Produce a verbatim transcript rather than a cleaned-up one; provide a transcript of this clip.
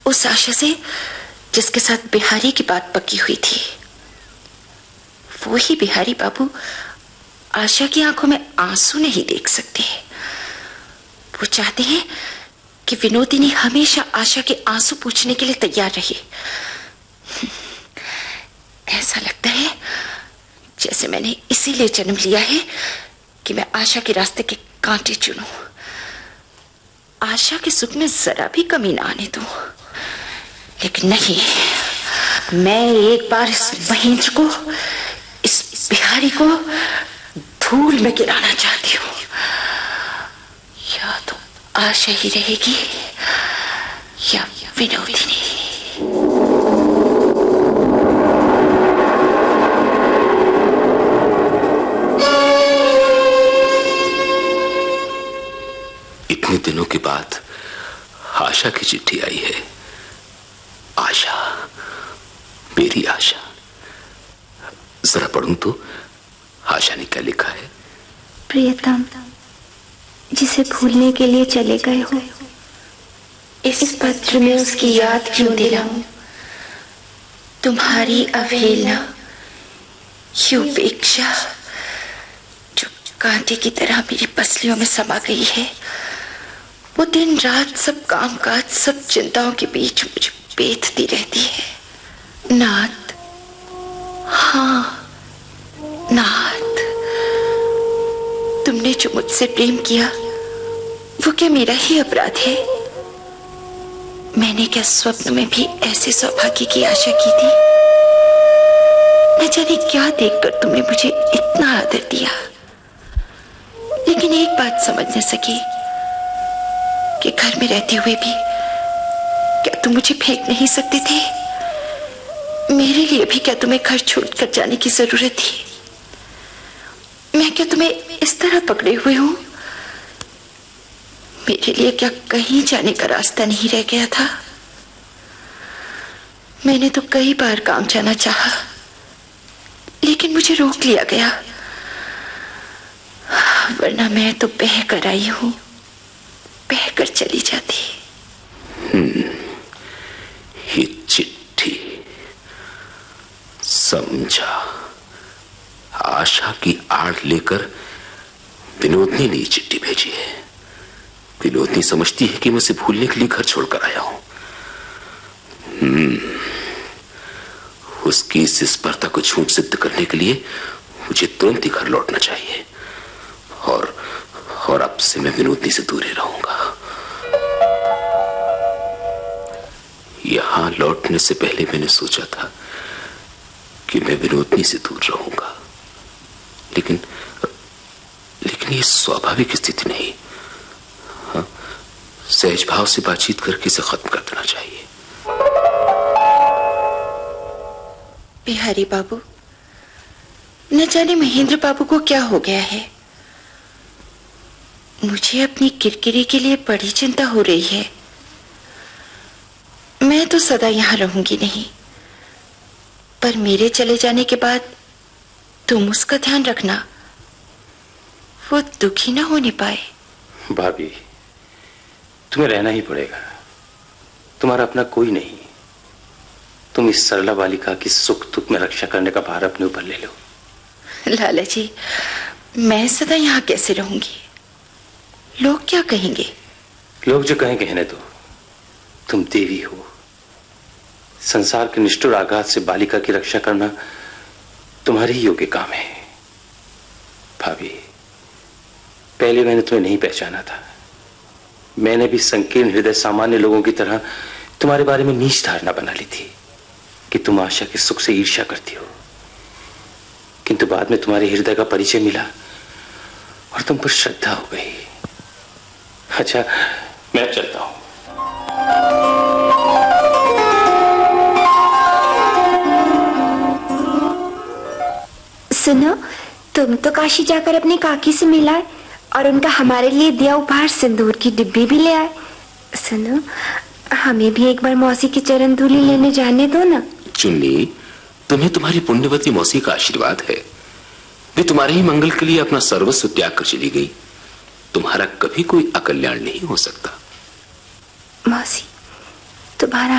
उस आशा से जिसके साथ बिहारी की बात पक्की हुई थी। वो ही बिहारी बाबू आशा की आंखों में आंसू नहीं देख सकते। वो चाहते हैं कि विनोदिनी हमेशा आशा के आंसू पूछने के लिए तैयार रहे। ऐसा लगता है जैसे मैंने इसीलिए जन्म लिया है कि मैं आशा के रास्ते के कांटे चुनूं, आशा के सुख में जरा भी कमी ना आने दूं। लेकिन नहीं, मैं एक बार इस महेंद्र को, इस बिहारी को धूल में गिराना चाहती हूँ। या तो आशा ही रहेगी या विनोदिनी। इतने दिनों के बाद आशा की चिट्ठी आई है। आशा, मेरी आशा। जरा पढ़ूं तो आशा ने क्या लिखा है। प्रियतम, जिसे भूलने के लिए चले गए हो, इस पत्र में उसकी याद क्यों दिलाऊं। तुम्हारी अवहेलना, ये उपेक्षा जो कांटे की तरह मेरी पसलियों में समा गई है, वो दिन रात सब कामकाज, सब चिंताओं के बीच मुझे बेधती रहती है। नाथ, हाँ नाथ, तुमने जो मुझसे प्रेम किया वो क्या मेरा ही अपराध है? मैंने क्या स्वप्न में भी ऐसे सौभाग्य की आशा की थी? न जाने क्या देखकर तुमने मुझे इतना आदर दिया। लेकिन एक बात समझ न सकी कि घर में रहते हुए भी क्या तुम मुझे फेंक नहीं सकते थे? मेरे लिए भी क्या तुम्हें घर छोड़कर जाने की जरूरत थी? मैं क्या तुम्हें इस तरह पकड़े हुए हूं? मेरे लिए क्या कहीं जाने का रास्ता नहीं रह गया था? मैंने तो कई बार काम जाना चाहा, लेकिन मुझे रोक लिया गया। वरना मैं तो बह कर आई हूं, बह कर चली जाती। हम्म, ये चिट्ठी समझा। आशा की आड़ लेकर विनोदनी ने चिट्ठी भेजी है। विनोदनी समझती है कि मैं उसे भूलने के लिए घर छोड़कर आया हूं। हम्म, उसकी इस स्पर्धा को झूठ सिद्ध करने के लिए मुझे तुरंत ही घर लौटना चाहिए। और और अब से मैं विनोदनी से दूर ही रहूंगा। यहां लौटने से पहले मैंने सोचा था कि मैं विनोदनी से दूर रहूंगा, लेकिन लेकिन ये स्वाभाविक स्थिति नहीं। हाँ, सहज भाव से बातचीत करके इसे खत्म कर देना चाहिए। बिहारी बाबू, न जाने महेंद्र बाबू को क्या हो गया है। मुझे अपनी किरकिरी के लिए बड़ी चिंता हो रही है। मैं तो सदा यहां रहूंगी नहीं, पर मेरे चले जाने के बाद तुम उसका ध्यान रखना, वो दुखी ना होने पाए। भाभी, तुम्हें रहना ही पड़ेगा। तुम्हारा अपना कोई नहीं। तुम इस सरला बालिका की सुख दुख में रक्षा करने का भार अपने ऊपर ले लो। लाला जी, मैं सदा यहाँ कैसे रहूंगी? लोग क्या कहेंगे? लोग जो कहें कहने दो। तुम देवी हो। संसार के निष्ठुर आघात से बालिका की रक्षा करना तुम्हारे ही योग्य काम है। भाभी, पहले मैंने तुम्हें नहीं पहचाना था। मैंने भी संकीर्ण हृदय सामान्य लोगों की तरह तुम्हारे बारे में नीच धारणा बना ली थी कि तुम आशा के सुख से ईर्ष्या करती हो। किंतु बाद में तुम्हारे हृदय का परिचय मिला और तुम पर श्रद्धा हो गई। अच्छा, मैं चलता हूं। सुनो, तुम तो काशी जाकर अपनी काकी से मिलाए और उनका हमारे लिए दिया उपहार सिंदूर की डिब्बी भी ले आए। सुनो, हमें भी एक बार मौसी की चरण धूली लेने जाने दो ना। चुन्नी, तुम्हें तुम्हारी पुण्यवती मौसी का आशीर्वाद है। वे तुम्हारे ही मंगल के लिए अपना सर्वस्व त्याग कर चली गई। तुम्हारा कभी कोई अकल्याण नहीं हो सकता। मौसी, दोबारा